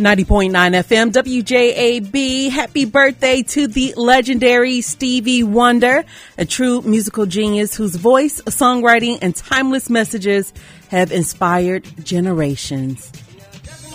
90.9 FM, WJAB. Happy birthday to the legendary Stevie Wonder, a true musical genius whose voice, songwriting, and timeless messages have inspired generations.